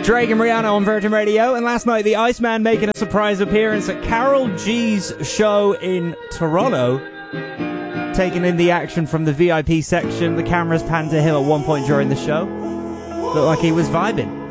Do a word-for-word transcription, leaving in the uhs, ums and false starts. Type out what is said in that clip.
Drake and Rihanna on Virgin Radio, and last night the Iceman making a surprise appearance at Carol G's show in Toronto, taking in the action from the V I P section. The cameras panned to him at one point during the show. Looked like he was vibing.